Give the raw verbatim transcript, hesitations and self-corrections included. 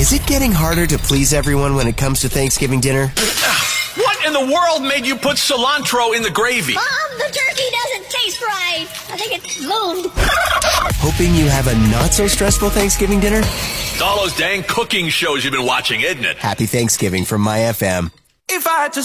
Is it getting harder to please everyone when it comes to Thanksgiving dinner? What in the world made you put cilantro in the gravy? Mom, the turkey doesn't taste right. I think it's moved. Hoping you have a not-so-stressful Thanksgiving dinner? It's all those dang cooking shows you've been watching, isn't it? Happy Thanksgiving from My F M. If I had to